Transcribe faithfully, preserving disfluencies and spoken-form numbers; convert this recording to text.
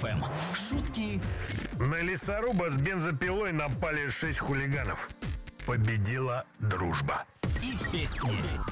эф эм. Шутки На лесоруба с бензопилой напали шесть хулиганов. Победила дружба. и песни.